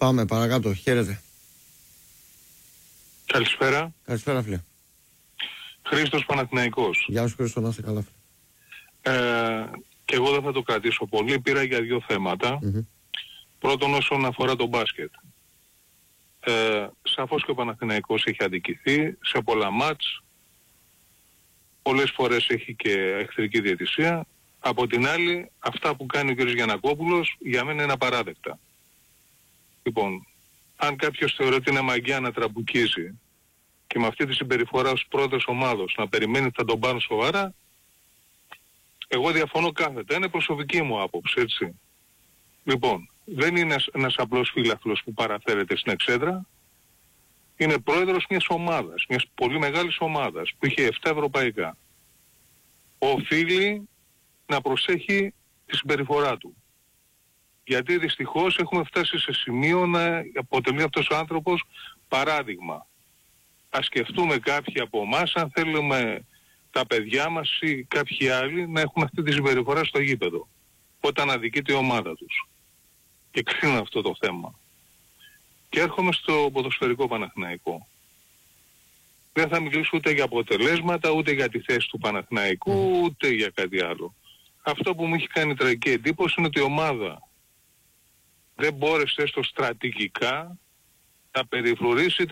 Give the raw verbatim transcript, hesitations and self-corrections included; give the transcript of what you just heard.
Πάμε παρακάτω. Χαίρετε. Καλησπέρα. Καλησπέρα, φίλε. Χρήστος Παναθηναϊκός. Γεια σου, Χρήστο, να είσαι καλά, φίλε. Ε, και εγώ δεν θα το κρατήσω πολύ. Πήρα για δύο θέματα. Mm-hmm. Πρώτον, όσον αφορά το μπάσκετ. Ε, σαφώς και ο Παναθηναϊκός έχει αδικηθεί σε πολλά μάτς. Πολλές φορές έχει και εχθρική διαιτησία. Από την άλλη, αυτά που κάνει ο κ. Γιαννακόπουλος για μένα είναι απαράδεκτα. Λοιπόν, αν κάποιος θεωρεί ότι είναι μαγιά να τραμπουκίζει και με αυτή τη συμπεριφορά ως πρώτος ομάδος να περιμένει ότι θα τον πάρουν σοβαρά, εγώ διαφωνώ κάθετα. Είναι προσωπική μου άποψη, έτσι. Λοιπόν, δεν είναι ένας απλός φίλαθλος που παραφέρεται στην εξέδρα. Είναι πρόεδρος μιας ομάδας, μιας πολύ μεγάλης ομάδας που είχε επτά ευρωπαϊκά. Οφείλει να προσέχει τη συμπεριφορά του. Γιατί δυστυχώς έχουμε φτάσει σε σημείο να αποτελεί αυτός ο άνθρωπος παράδειγμα. Ας σκεφτούμε κάποιοι από εμάς αν θέλουμε τα παιδιά μας ή κάποιοι άλλοι να έχουν αυτή τη συμπεριφορά στο γήπεδο όταν αδικείται η ομάδα τους. Και κρίνω αυτό το θέμα. Και έρχομαι στο ποδοσφαιρικό Παναθηναϊκό. Δεν θα μιλήσω ούτε για αποτελέσματα, ούτε για τη θέση του Παναθηναϊκού, ούτε για κάτι άλλο. Αυτό που μου έχει κάνει τραγική εντύπωση είναι ότι η ομάδα δεν μπόρεσε έστω στρατηγικά να περιφρουρήσει